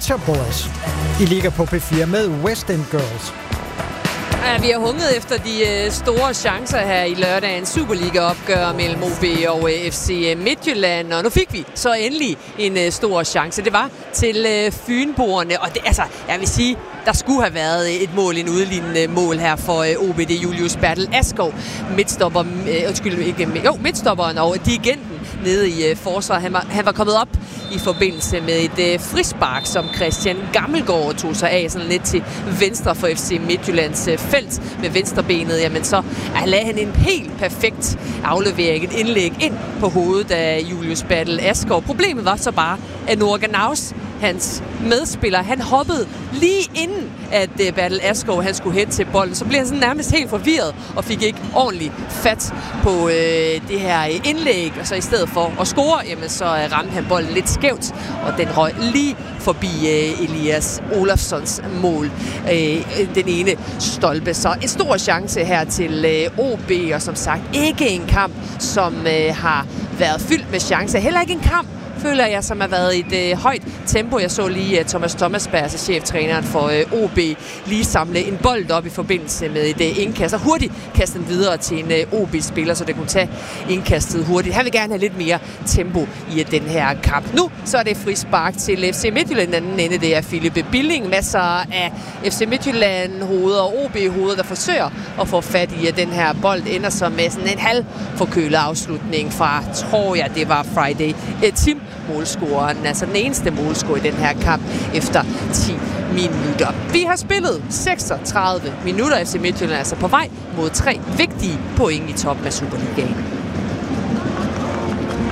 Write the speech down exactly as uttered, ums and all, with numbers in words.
Metropolis. I ligger på P fire med West End Girls. Ja, vi har hunget efter de øh, store chancer her i lørdagens Superliga-opgør mellem O B og øh, F C Midtjylland, og nu fik vi så endelig en øh, stor chance. Det var til øh, Fynboerne, og det, altså, jeg vil sige, der skulle have været et mål, en udlignende mål her for øh, O B. Det er Julius Bertel Askov, midtstopper, øh, undskyld, ikke, jo, midtstopperen og dirigenten nede i øh, forsvaret. Han var, han var kommet op i forbindelse med et øh, frispark, som Christian Gammelgaard tog sig af sådan lidt til venstre for F C Midtjyllands øh, felt med venstrebenet. Jamen så uh, lagde han en helt perfekt aflevering, et indlæg ind på hovedet af Julius Bertel Askov. Problemet var så bare, at Norgan Naus, hans medspiller, han hoppede lige inden, at uh, Bertel Askov han skulle hen til bolden. Så blev han sådan nærmest helt forvirret og fik ikke ordentligt fat på uh, det her indlæg. Og så i stedet for at score, jamen, så uh, ramte han bolden lidt skævt, og den røg lige forbi uh, Elias Olafssons mål. Uh, den ene stolpe. Så en stor chance her til uh, O B, og som sagt ikke en kamp, som uh, har været fyldt med chancer. Heller ikke en kamp, føler jeg, som har været i et øh, højt tempo. Jeg så lige uh, Thomas Thomasberg, altså cheftræneren for øh, O B, lige samle en bold op i forbindelse med et øh, indkast, og hurtigt kaste den videre til en øh, O B-spiller, så det kunne tage indkastet hurtigt. Han vil gerne have lidt mere tempo i uh, den her kamp. Nu så er det frispark til F C Midtjylland. Den anden ende, det er Philippe Billing. Masser af F C Midtjylland-hoveder og O B-hoveder, der forsøger at få fat i uh, den her bold. Ender så med sådan en halv forkølet afslutning fra, tror jeg, det var Friday uh, Tim, målscoren, altså den eneste målscorer i den her kamp efter ti minutter. Vi har spillet seksogtredive minutter. F C Midtjylland er altså på vej mod tre vigtige point i toppen af Superligaen.